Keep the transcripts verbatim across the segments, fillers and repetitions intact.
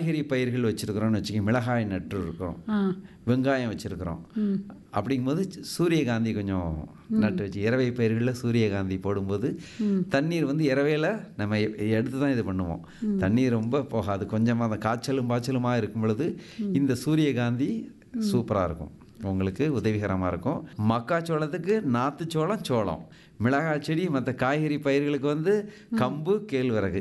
காய்கறி பயிர்கள் வச்சுருக்கிறோன்னு வச்சுக்கோங்க, மிளகாய் நட்டு இருக்கோம், வெங்காயம் வச்சுருக்கிறோம். அப்படிங்கும்போது சூரியகாந்தி கொஞ்சம் நட்டு வச்சு இரவை பயிர்களில் சூரியகாந்தி போடும்போது தண்ணீர் வந்து இரவையில் நம்ம எடுத்து தான் இது பண்ணுவோம். தண்ணீர் ரொம்ப போகாது, கொஞ்சமாக அந்த காய்ச்சலும் பாய்ச்சலுமாக இருக்கும் பொழுது இந்த சூரியகாந்தி சூப்பராக இருக்கும், உங்களுக்கு உதவிகரமாக இருக்கும். மக்காச்சோளத்துக்கு நாற்றுச்சோளம், சோளம், மிளகாய் செடி, மற்ற காய்கறி பயிர்களுக்கு வந்து கம்பு, கேழ்வரகு,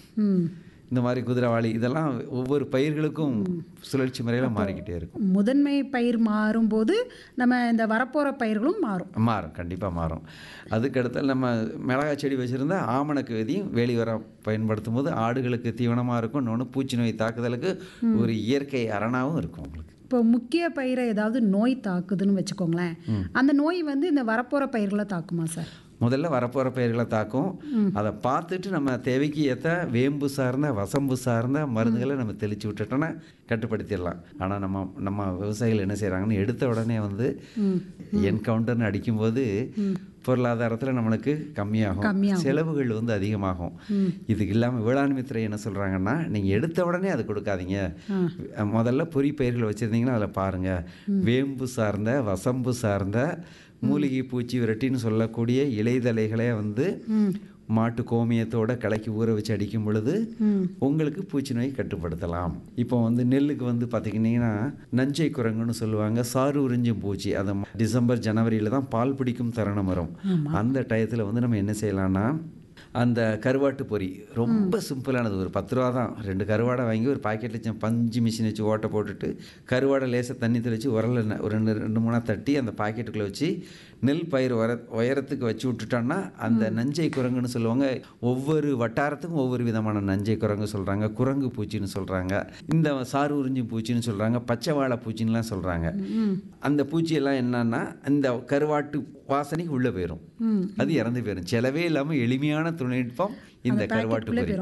இந்த மாதிரி குதிரைவாளி, இதெல்லாம் ஒவ்வொரு பயிர்களுக்கும் சுழற்சி முறையில் மாறிக்கிட்டே இருக்கும். முதன்மை பயிர் மாறும்போது நம்ம இந்த வரப்போகிற பயிர்களும் மாறும் மாறும் கண்டிப்பாக மாறும். அதுக்கடுத்து நம்ம மிளகாய் செடி வச்சுருந்தா ஆமணக்கு விதியும் வேலி உரம் பயன்படுத்தும் போது ஆடுகளுக்கு தீவனமாக இருக்கும். இன்னொன்று பூச்சி நோய் தாக்குதலுக்கு ஒரு இயற்கை அரணாகவும் இருக்கும் உங்களுக்கு. இப்போ முக்கிய பயிரை ஏதாவது நோய் தாக்குதுன்னு வச்சுக்கோங்களேன், அந்த நோய் வந்து இந்த வரப்போகிற பயிர்களை தாக்குமா சார்? முதல்ல வரப்போகிற பயிர்களை தாக்கும். அதை பார்த்துட்டு நம்ம தேவைக்கு ஏற்ற வேம்பு சார்ந்த வசம்பு சார்ந்த மருந்துகளை நம்ம தெளித்து விட்டுட்டோன்னா கட்டுப்படுத்திடலாம். ஆனால் நம்ம நம்ம விவசாயிகள் என்ன செய்கிறாங்கன்னு எடுத்த உடனே வந்து என்கவுண்டர்னு அடிக்கும்போது பொருளாதாரத்தில் நம்மளுக்கு கம்மியாகும், செலவுகள் வந்து அதிகமாகும். இதுக்கு இல்லாமல் வேளாண்மை துறை என்ன சொல்கிறாங்கன்னா, நீங்கள் எடுத்த உடனே அதை கொடுக்காதீங்க, முதல்ல பொறி பயிர்கள் வச்சுருந்தீங்கன்னா அதில் பாருங்கள், வேம்பு சார்ந்த வசம்பு சார்ந்த மூலிகை பூச்சி விரட்டின்னு சொல்லக்கூடிய இலைதலைகளை வந்து மாட்டு கோமியத்தோட கலக்கி ஊற வச்சு அடிக்கும் பொழுது உங்களுக்கு பூச்சி நோய் கட்டுப்படுத்தலாம். இப்போ வந்து நெல்லுக்கு வந்து பார்த்திங்கன்னா நஞ்சை குரங்குன்னு சொல்லுவாங்க, சாறு உறிஞ்சும் பூச்சி. அது டிசம்பர் ஜனவரியில் தான் பால் பிடிக்கும் தருணம் வரும். அந்த டயத்தில் வந்து நம்ம என்ன செய்யலாம்னா, அந்த கருவாட்டு பொறி ரொம்ப சிம்பிளானது, ஒரு பத்து ரூபா தான். ரெண்டு கருவாடை வாங்கி ஒரு பாக்கெட்டில் பஞ்சு மிஷின் வச்சு ஓட்டை போட்டுட்டு கருவாடை லேசாக தண்ணி தெளித்து உரல ஒரு ரெண்டு ரெண்டு மூணாக தட்டி அந்த பாக்கெட்டுக்குள்ளே வச்சு நெல் பயிர் உர உயரத்துக்கு வச்சு விட்டுட்டோன்னா அந்த நஞ்சை குரங்குன்னு சொல்லுவாங்க. ஒவ்வொரு வட்டாரத்துக்கும் ஒவ்வொரு விதமான நஞ்சை குரங்கு சொல்கிறாங்க, குரங்கு பூச்சின்னு சொல்கிறாங்க, இந்த சாறு உறிஞ்சி பூச்சின்னு சொல்கிறாங்க, பச்சை வாழை பூச்சின்னுலாம் சொல்கிறாங்க. அந்த பூச்சியெல்லாம் என்னன்னா இந்த கருவாட்டு வாசனைக்கு உள்ளே போயிடும், அது இறந்து போயிடும். செலவே இல்லாமல் எளிமையான தொழில்நுட்பம் இந்த கருவாட்டு பொறி.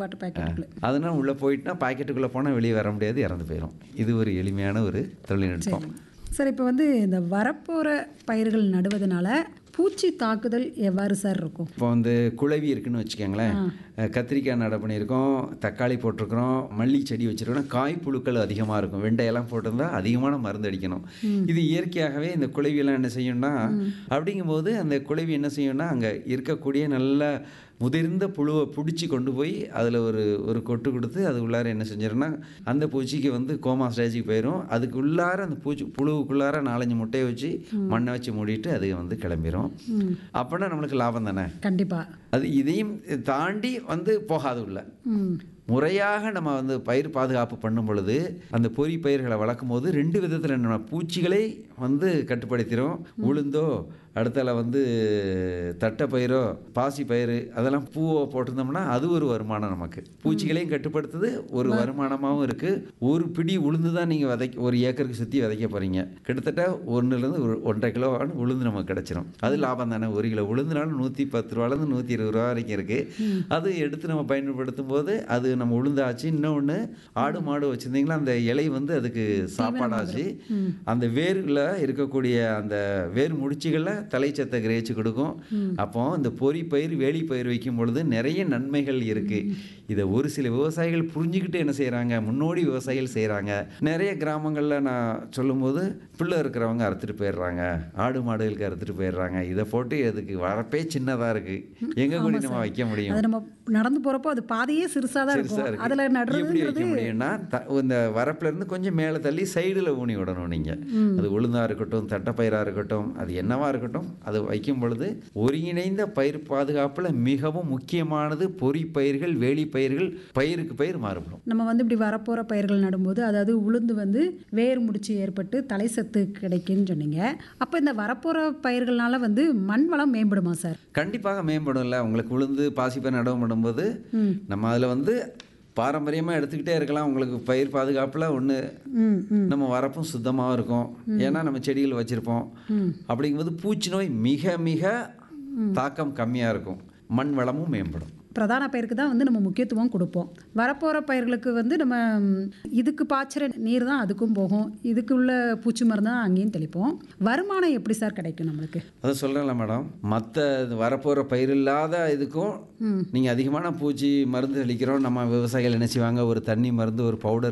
அதனால உள்ளே போயிட்டுனா பாக்கெட்டுக்குள்ளே போனால் வெளியே வர முடியாது, இறந்து போயிடும். இது ஒரு எளிமையான ஒரு தொழில்நுட்பம். சார், இப்போ வந்து இந்த வரப்போகிற பயிர்கள் நடுவதனால பூச்சி தாக்குதல் எவ்வாறு சார் இருக்கும்? இப்போ வந்து குளவி இருக்குன்னு வச்சுக்கோங்களேன், கத்திரிக்காய் நட பண்ணியிருக்கோம், தக்காளி போட்டிருக்கிறோம், மல்லி செடி வச்சுருக்கோம், காய் புழுக்கள் அதிகமாக இருக்கும், வெண்டையெல்லாம் போட்டிருந்தா அதிகமான மருந்து அடிக்கணும். இது இயற்கையாகவே இந்த குளவியெல்லாம் என்ன செய்யணும்னா, அப்படிங்கும்போது அந்த குளவி என்ன செய்யணும்னா அங்கே இருக்கக்கூடிய நல்ல முதிர்ந்த புழுவை பிடிச்சி கொண்டு போய் அதில் ஒரு ஒரு கொட்டு கொடுத்து அது உள்ளார என்ன செஞ்சிடனா அந்த பூச்சிக்கு வந்து கோமா ஸ்டேஜுக்கு போயிடும். அதுக்கு உள்ளார அந்த பூச்சி புழுவுக்குள்ளார நாலஞ்சு முட்டையை வச்சு மண்ணை வச்சு மூடிட்டு அது வந்து கிளம்பிடும். அப்படின்னா நம்மளுக்கு லாபம் தானே. கண்டிப்பாக அது இதையும் தாண்டி வந்து போகாது உள்ள. முறையாக நம்ம வந்து பயிர் பாதுகாப்பு பண்ணும் பொழுது அந்த பொறி பயிர்களை வளர்க்கும் போது ரெண்டு விதத்தில் என்ன பூச்சிகளை வந்து கட்டுப்படுத்திடும். உளுந்தோ அடுத்தால வந்து தட்டை பயிரோ பாசி பயிர் அதெல்லாம் பூவை போட்டிருந்தோம்னா அது ஒரு வருமானம் நமக்கு. பூச்சிகளையும் கட்டுப்படுத்துது, ஒரு வருமானமாகவும் இருக்குது. ஒரு பிடி உளுந்து தான் நீங்கள் விதைக்க ஒரு ஏக்கருக்கு சுற்றி விதைக்க போகிறீங்க, கிட்டத்தட்ட ஒன்றுலேருந்து ஒரு ஒன்றரை கிலோ உளுந்து நமக்கு கிடச்சிரும். அது லாபம் தானே. ஒரு கிலோ உளுந்துனாலும் நூற்றி பத்து ரூபாலேருந்து நூற்றி இருபது ரூபா வரைக்கும் இருக்குது. அது எடுத்து நம்ம பயன்படுத்தும் போது அது நம்ம உளுந்தாச்சு. இன்னொன்று ஆடு மாடு வச்சுருந்தீங்கன்னா அந்த இலை வந்து அதுக்கு சாப்பாடாச்சு. அந்த வேரில் இருக்கக்கூடிய அந்த வேர் முடிச்சுகளில் தலைச்சத்தை கிரகிச்சு கொடுக்கும். அப்போ இந்த பொறி பயிர் வேலி பயிர் வைக்கும் பொழுது நிறைய நன்மைகள் இருக்குது. இதை ஒரு சில விவசாயிகள் புரிஞ்சுக்கிட்டு என்ன செய்கிறாங்க, முன்னோடி விவசாயிகள் செய்கிறாங்க. நிறைய கிராமங்களில் நான் சொல்லும்போது பிள்ளை இருக்கிறவங்க அறுத்துட்டு போயிடுறாங்க, ஆடு மாடுகளுக்கு அறுத்துட்டு போயிடுறாங்க. இதை போட்டு அதுக்கு வரப்பே சின்னதாக இருக்குது, எங்கே கூட நம்ம வைக்க முடியும்? நம்ம நடந்து போகிறப்போ அது பாதையே சிறுசாக தான் இருக்கும். அதில் எப்படி வைக்க முடியும்னா இந்த வரப்புலேருந்து கொஞ்சம் மேலே தள்ளி சைடில் ஊனி விடணும். நீங்கள் அது உளுந்தாக இருக்கட்டும், தட்டைப்பயிராக இருக்கட்டும், அது என்னவா இருக்கட்டும், அது வைக்கும் பொழுது ஒருங்கிணைந்த பயிர் பாதுகாப்பில் மிகவும் முக்கியமானது பொறி பயிர்கள், வேலி பயிர்கள், பயிருக்கு பயிர் மாறுபடும். நம்ம வந்து இப்படி வரப்போகிற பயிர்கள் நடும்போது அதாவது உளுந்து வந்து வேர் முடிச்சு ஏற்பட்டு தலை சத்து கிடைக்குன்னு சொன்னீங்க. அப்போ இந்த வரப்போகிற பயிர்கள்னால வந்து மண் வளம் மேம்படுமா சார்? கண்டிப்பாக மேம்படும்ல. உங்களுக்கு உளுந்து பாசிப்பயிர் நடவு பண்ணும்போது நம்ம அதில் வந்து பாரம்பரியமாக எடுத்துக்கிட்டே இருக்கலாம். உங்களுக்கு பயிர் பாதுகாப்பில் ஒன்று நம்ம வரப்பும் சுத்தமாக இருக்கும், ஏன்னா நம்ம செடிகள் வச்சுருப்போம். அப்படிங்கும்போது பூச்சி நோய் மிக மிக தாக்கம் கம்மியாக இருக்கும், மண் வளமும் மேம்படும். பிரதான பயிருக்கு தான் வந்து நம்ம முக்கியத்துவம் கொடுப்போம். வரப்போகிற பயிர்களுக்கு வந்து நம்ம இதுக்கு பாய்ச்சிற நீர் தான் அதுக்கும் போகும், இதுக்கு உள்ள பூச்சி மருந்து தான் அங்கேயும் தெளிப்போம். வருமானம் எப்படி சார் கிடைக்கும் நம்மளுக்கு? அதை சொல்கிறேன்ல மேடம், மற்ற வரப்போகிற பயிர் இல்லாத இதுக்கும் நீங்கள் அதிகமான பூச்சி மருந்து தெளிக்கிறோம். நம்ம விவசாயிகள் என்ன செய்வாங்க, ஒரு தண்ணி மருந்து ஒரு பவுடர்